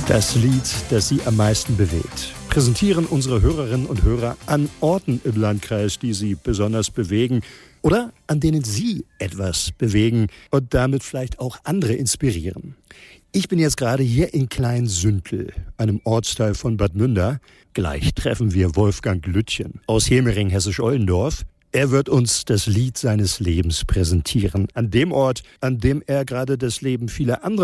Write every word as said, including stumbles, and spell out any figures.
Das Lied, das Sie am meisten bewegt, präsentieren unsere Hörerinnen und Hörer an Orten im Landkreis, die Sie besonders bewegen oder an denen Sie etwas bewegen und damit vielleicht auch andere inspirieren. Ich bin jetzt gerade hier in Klein-Süntel, einem Ortsteil von Bad Münder. Gleich treffen wir Wolfgang Lüttchen aus Hemering, Hessisch-Ollendorf. Er wird uns das Lied seines Lebens präsentieren, an dem Ort, an dem er gerade das Leben vieler anderer